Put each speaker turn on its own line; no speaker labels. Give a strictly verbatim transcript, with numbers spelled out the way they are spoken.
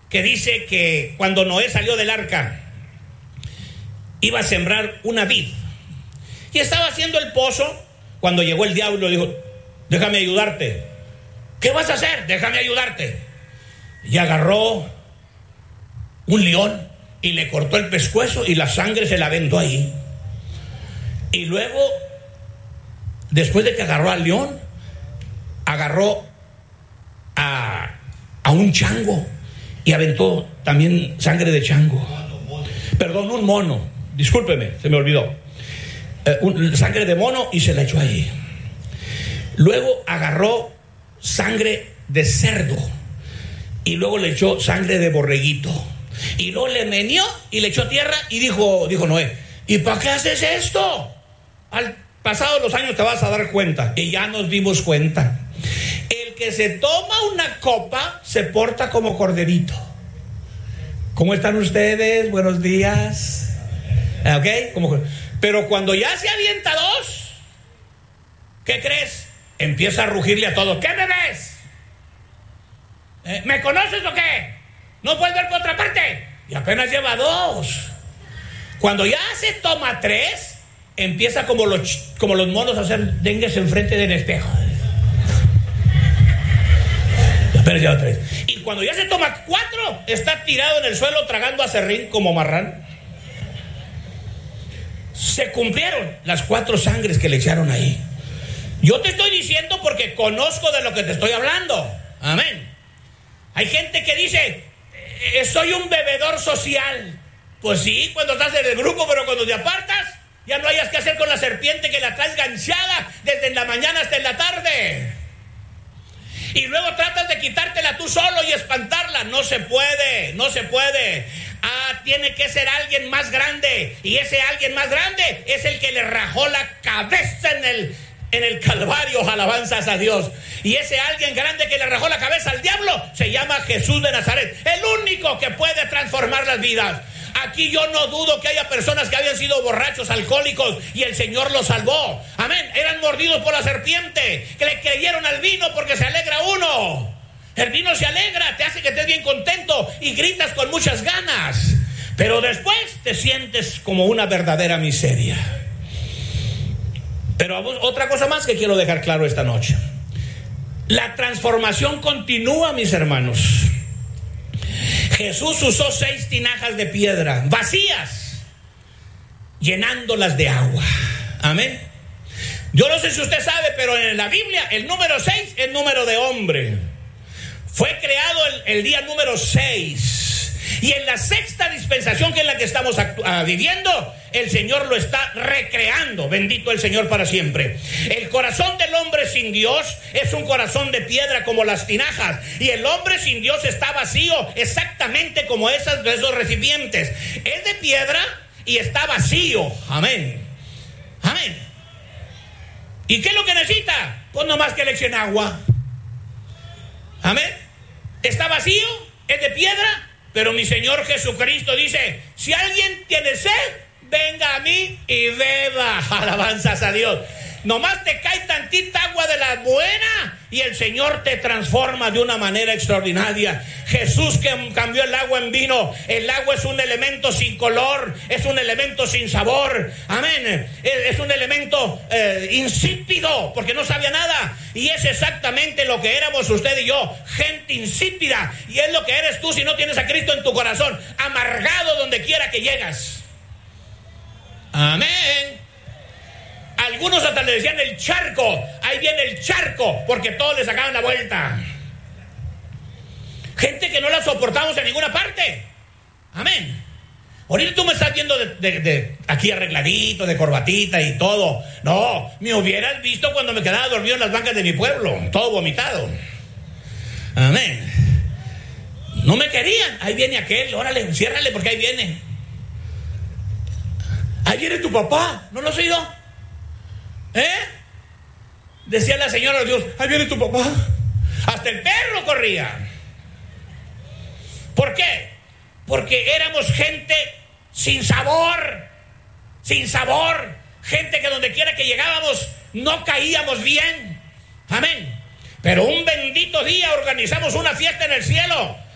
que dice que cuando Noé salió del arca, iba a sembrar una vid. Y estaba haciendo el pozo cuando llegó el diablo y dijo: déjame ayudarte. ¿Qué vas a hacer? Déjame ayudarte. Y agarró un león y le cortó el pescuezo y la sangre se la aventó ahí. Y luego, después de que agarró al león, agarró a, a un chango y aventó también sangre de chango. Perdón, un mono. Discúlpeme, se me olvidó. Eh, un, sangre de mono y se la echó ahí. Luego agarró sangre de cerdo y luego le echó sangre de borreguito. Y luego le meneó y le echó tierra y dijo, dijo Noé: ¿y para qué haces esto? Al pasado los años te vas a dar cuenta. Y ya nos dimos cuenta. El que se toma una copa se porta como corderito. ¿Cómo están ustedes? Buenos días. ¿Ok? Como, pero cuando ya se avienta dos, ¿qué crees? Empieza a rugirle a todo. ¿Qué me ves? ¿Eh? ¿Me conoces o qué? ¿No puedes ver por otra parte? Y apenas lleva dos. Cuando ya se toma tres, empieza como los, como los monos a hacer dengues enfrente del espejo. Y apenas lleva tres. Y cuando ya se toma cuatro, está tirado en el suelo tragando aserrín como marrán. Se cumplieron las cuatro sangres que le echaron ahí. Yo te estoy diciendo porque conozco de lo que te estoy hablando. Amén. Hay gente que dice: eh, soy un bebedor social. Pues sí, cuando estás en el grupo, pero cuando te apartas, ya no hayas que hacer con la serpiente que la traes ganchada desde en la mañana hasta en la tarde. Y luego tratas de quitártela tú solo y espantarla. No se puede, no se puede. Ah, tiene que ser alguien más grande. Y ese alguien más grande es el que le rajó la cabeza en el, en el Calvario. Alabanzas a Dios. Y ese alguien grande que le rajó la cabeza al diablo se llama Jesús de Nazaret. El único que puede transformar las vidas. Aquí yo no dudo que haya personas que habían sido borrachos, alcohólicos, y el Señor los salvó. Amén. Eran mordidos por la serpiente, que le creyeron al vino porque se alegra uno. El vino se alegra, te hace que estés bien contento y gritas con muchas ganas. Pero después te sientes como una verdadera miseria. Pero otra cosa más que quiero dejar claro esta noche. La transformación continúa, mis hermanos. Jesús usó seis tinajas de piedra vacías, llenándolas de agua. Amén. Yo no sé si usted sabe, pero en la Biblia el número seis es número de hombre. Fue creado el, el día número seis. Y en la sexta dispensación, que es la que estamos uh, viviendo, el Señor lo está recreando. Bendito el Señor para siempre. El corazón del hombre sin Dios es un corazón de piedra como las tinajas. Y el hombre sin Dios está vacío, exactamente como esas, esos recipientes. Es de piedra y está vacío. Amén. Amén. ¿Y qué es lo que necesita? Pues nomás que le echen agua. Amén. Está vacío, es de piedra. Pero mi Señor Jesucristo dice: si alguien tiene sed, venga a mí y beba. Alabanzas a Dios. Nomás te cae tantita agua de la buena y el Señor te transforma de una manera extraordinaria. Jesús que cambió el agua en vino. El agua es un elemento sin color, es un elemento sin sabor. Amén. Es un elemento eh, insípido, porque no sabía nada. Y es exactamente lo que éramos usted y yo, gente insípida. Y es lo que eres tú si no tienes a Cristo en tu corazón, amargado donde quiera que llegas. Amén. Algunos hasta le decían el charco. Ahí viene el charco, porque todos le sacaban la vuelta. Gente que no la soportamos en ninguna parte. Amén. Ahorita tú me estás viendo de, de, de aquí arregladito, de corbatita y todo. No, me hubieras visto cuando me quedaba dormido en las bancas de mi pueblo, todo vomitado. Amén. No me querían. Ahí viene aquel, órale, ciérrale porque ahí viene. Ahí viene tu papá, ¿no lo has oído? ¿Eh? Decía la señora de Dios: ahí viene tu papá. Hasta el perro corría. ¿Por qué? Porque éramos gente sin sabor. Sin sabor. Gente que donde quiera que llegábamos no caíamos bien. Amén. Pero un bendito día organizamos una fiesta en el cielo